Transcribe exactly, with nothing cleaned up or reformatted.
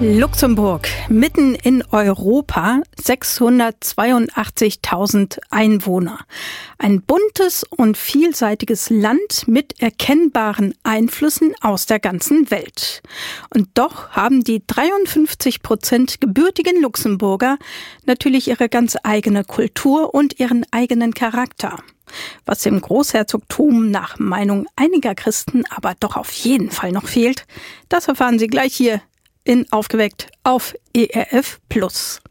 Luxemburg, mitten in Europa, sechshundertzweiundachtzigtausend Einwohner. Ein buntes und vielseitiges Land mit erkennbaren Einflüssen aus der ganzen Welt. Und doch haben die dreiundfünfzig Prozent gebürtigen Luxemburger natürlich ihre ganz eigene Kultur und ihren eigenen Charakter. Was dem Großherzogtum nach Meinung einiger Christen aber doch auf jeden Fall noch fehlt, das erfahren Sie gleich hier in Aufgeweckt auf E R F Plus.